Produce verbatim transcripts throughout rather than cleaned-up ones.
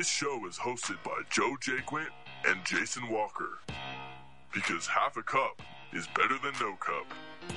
This show is hosted by Joe Jaquint and Jason Walker. Because half a cup is better than no cup.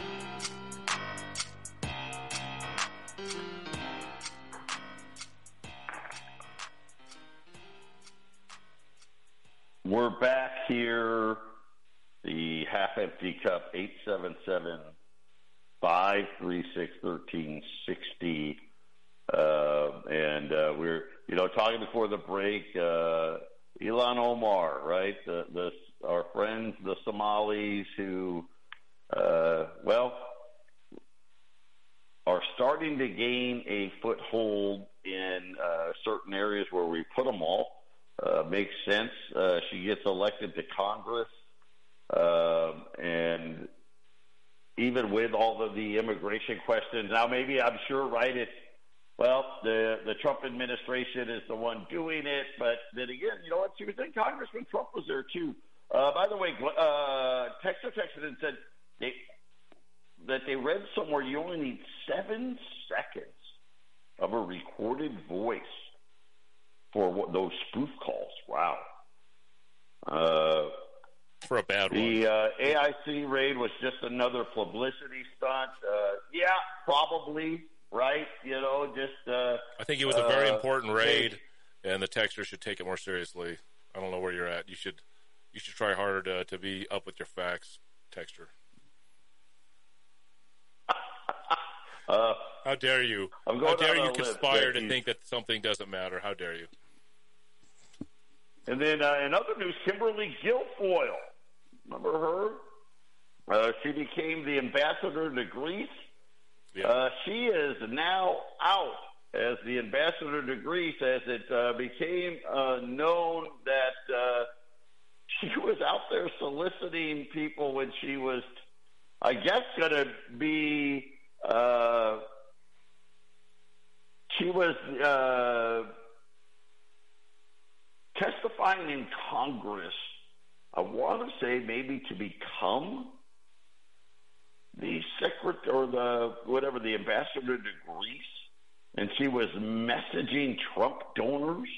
We're back here, the half-empty cup, eight seven seven, five three six, one three six zero. Uh, and uh, we're, you know, talking before the break, uh, Ilhan Omar, right? The, the our friends, the Somalis, who, uh, well, are starting to gain a foothold in uh, certain areas where we put them all. Uh, makes sense. Uh, she gets elected to Congress, uh, and even with all of the immigration questions, now maybe I'm sure, right? It's well, the the Trump administration is the one doing it, but then again, you know what? She was in Congress when Trump was there too. Uh, by the way, uh, Texas texted and said they, that they read somewhere you only need seven seconds of a recorded voice for what, those spoof calls. Wow. Uh, for a bad one. The uh, A I C raid was just another publicity stunt. Uh, yeah, probably, right? You know, just... Uh, I think it was a very uh, important raid, they, and the texter should take it more seriously. I don't know where you're at. You should you should try harder to, to be up with your facts, texter. Uh, How dare you? I'm How dare you list, conspire Becky. to think that something doesn't matter? How dare you? And then uh, in other news, Kimberly Guilfoyle. Remember her? Uh, she became the ambassador to Greece. Yeah. Uh, she is now out as the ambassador to Greece as it uh, became uh, known that uh, she was out there soliciting people when she was, I guess, going to be... Uh, she was uh, testifying in Congress, I want to say maybe to become the secretary or the whatever, the ambassador to Greece, and she was messaging Trump donors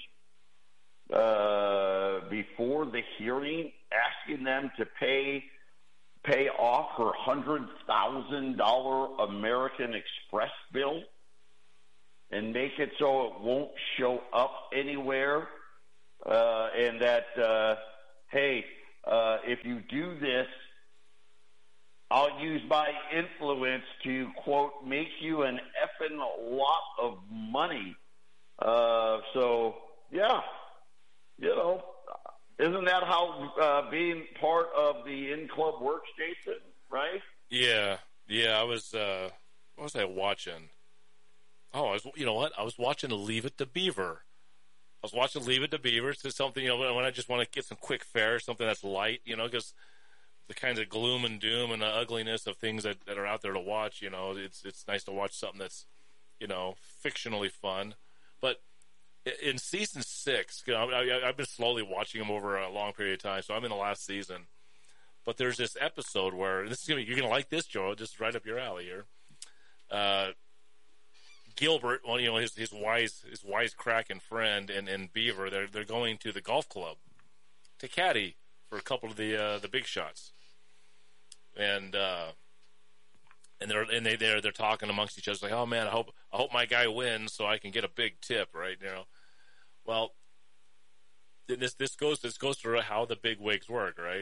uh, before the hearing, asking them to pay pay off her one hundred thousand dollars American Express bill and make it so it won't show up anywhere, uh, and that, uh, hey, uh, if you do this, I'll use my influence to, quote, make you an effing lot of money. Uh, so, yeah, you know, isn't that how uh, being part of the in-club works, Jason, right? Yeah, yeah, I was, uh, what was I watching? Oh, I was, you know what? I was watching Leave It to Beaver. I was watching Leave It to Beaver. It's something, you know, when I just want to get some quick fare, something that's light, you know, because the kinds of gloom and doom and the ugliness of things that, that are out there to watch, you know, it's it's nice to watch something that's, you know, fictionally fun. But in season six, you know, I, I've been slowly watching them over a long period of time, so I'm in the last season. But there's this episode where this is gonna, you're gonna like this, Joe. Just right up your alley here. Uh, Gilbert, well, you know, his his wise his wisecracking friend and, and Beaver, they're they're going to the golf club to caddy for a couple of the uh, the big shots, and uh, and they're and they they're they're talking amongst each other like, oh man, I hope I hope my guy wins so I can get a big tip, right? You know, well, this this goes this goes to how the big wigs work, right?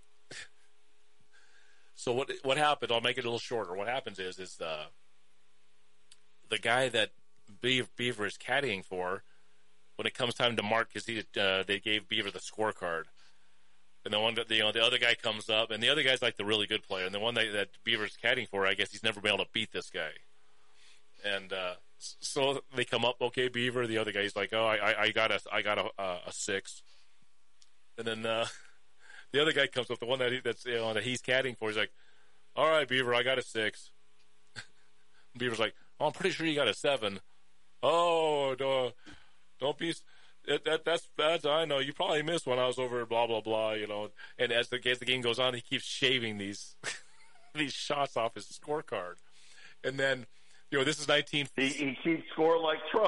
So what what happened? I'll make it a little shorter. What happens is is the the guy that Beaver is caddying for, when it comes time to mark, because he uh, they gave Beaver the scorecard, and the one that the, you know, the other guy comes up, and the other guy's like the really good player, and the one that, that Beaver's caddying for, I guess he's never been able to beat this guy, and uh, so they come up, okay, Beaver. The other guy's like, oh, I, I got a I got a, a, a six, and then uh, the other guy comes up, the one that he, that's you know that he's caddying for, he's like, all right, Beaver, I got a six. Beaver's like, oh, I'm pretty sure you got a seven. Oh, don't, don't be. That, that that's that's I know. You probably missed when I was over. Blah blah blah. You know. And as the as the game goes on, he keeps shaving these these shots off his scorecard. And then, you know, this is nineteen. He, he keeps score like Trump.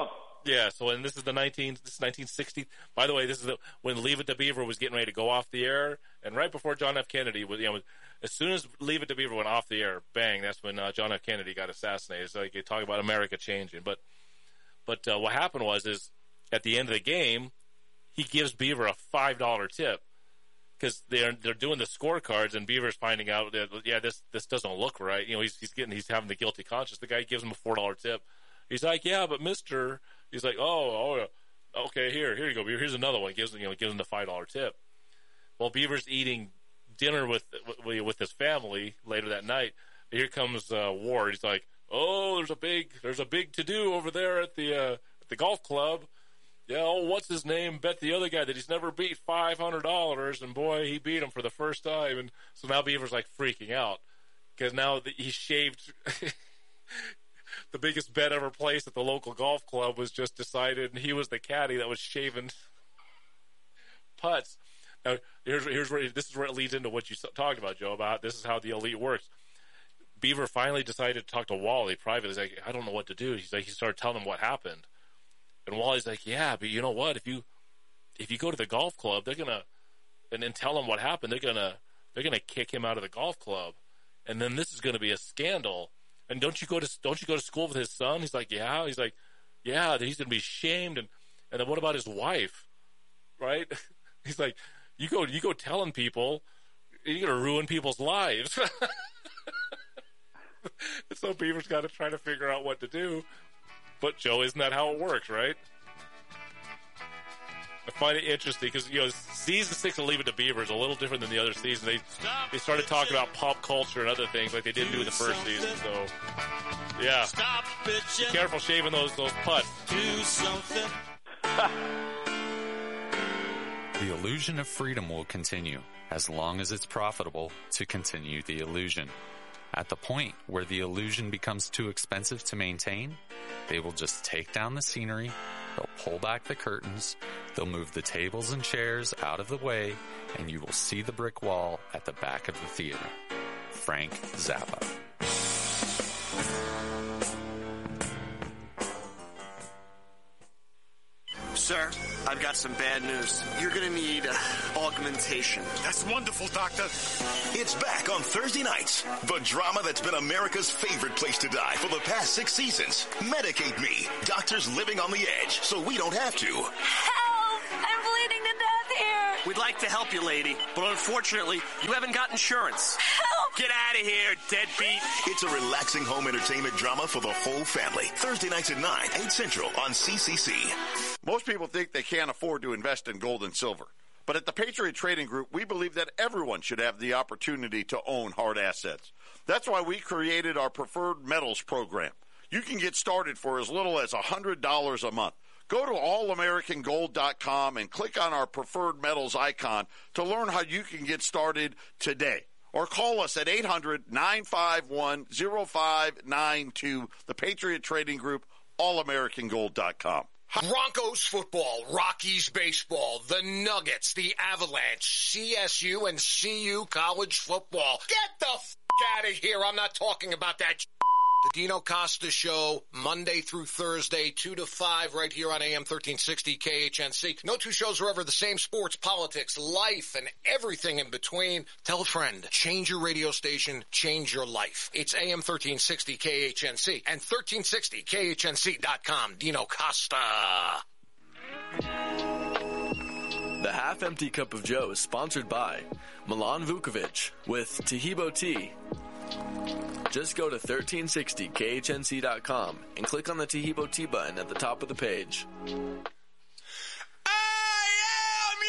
Yeah, so and this is the nineteen this is nineteen sixty. By the way, this is the, when Leave It to Beaver was getting ready to go off the air, and right before John F. Kennedy was, you know, as soon as Leave It to Beaver went off the air, bang, that's when uh, John F. Kennedy got assassinated. So you could talk about America changing, but but uh, what happened was is at the end of the game, he gives Beaver a five dollar tip because they're they're doing the scorecards, and Beaver's finding out that yeah, this this doesn't look right. You know, he's he's getting he's having the guilty conscience. The guy gives him a four dollar tip. He's like, yeah, but Mister He's like, oh, oh, okay, here, here you go. Here's another one. Gives you know, gives him the five dollar tip. Well, Beaver's eating dinner with with, with his family later that night. Here comes uh, Ward. He's like, oh, there's a big, there's a big to do over there at the uh, at the golf club. Yeah, oh, what's his name? Bet the other guy that he's never beat five hundred dollars, and boy, he beat him for the first time. And so now Beaver's like freaking out because now the, he shaved. The biggest bet ever placed at the local golf club was just decided, and he was the caddy that was shaving putts. Now, here's here's where this is where it leads into what you talked about, Joe. About this is how the elite works. Beaver finally decided to talk to Wally privately. He's like, I don't know what to do. He's like, he started telling him what happened, and Wally's like, yeah, but you know what? If you if you go to the golf club, they're gonna and then tell him what happened. They're gonna they're gonna kick him out of the golf club, and then this is gonna be a scandal. And don't you go to don't you go to school with his son? He's like, yeah. He's like, yeah. He's gonna be shamed. And and then what about his wife? Right? He's like, you go you go telling people, you're gonna ruin people's lives. So Beaver's got to try to figure out what to do. But Joe, isn't that how it works, right? I find it interesting because, you know, season six of Leave It to Beaver is a little different than the other season. They they started talking about pop culture and other things like they didn't do in the first season. So, yeah, be careful shaving those those putts. Do something. The illusion of freedom will continue as long as it's profitable to continue the illusion. At the point where the illusion becomes too expensive to maintain, they will just take down the scenery, they'll pull back the curtains, they'll move the tables and chairs out of the way, and you will see the brick wall at the back of the theater. Frank Zappa. Sir, I've got some bad news. You're going to need uh, augmentation. That's wonderful, Doctor. It's back on Thursday nights. The drama that's been America's favorite place to die for the past six seasons. Medicate Me. Doctors living on the edge so we don't have to. Help! I'm bleeding to death here. We'd like to help you, lady, but unfortunately, you haven't got insurance. Help! Get out of here, deadbeat. It's a relaxing home entertainment drama for the whole family. Thursday nights at nine, eight Central on C C C. Most people think they can't afford to invest in gold and silver. But at the Patriot Trading Group, we believe that everyone should have the opportunity to own hard assets. That's why we created our Preferred Metals program. You can get started for as little as one hundred dollars a month. Go to all american gold dot com and click on our Preferred Metals icon to learn how you can get started today. Or call us at eight hundred, nine five one, zero five nine two. The Patriot Trading Group, all american gold dot com. Broncos football, Rockies baseball, the Nuggets, the Avalanche, C S U, and C U college football. Get the f*** out of here. I'm not talking about that sh- The Dino Costa Show, Monday through Thursday, two to five, right here on A M thirteen sixty K H N C. No two shows are ever the same. Sports, politics, life, and everything in between. Tell a friend. Change your radio station. Change your life. It's A M thirteen sixty K H N C and thirteen sixty K H N C dot com. Dino Costa. The Half-Empty Cup of Joe is sponsored by Milan Vukovic with Tahibo Tea. Just go to thirteen sixty K H N C dot com and click on the Tahibo Tea button at the top of the page.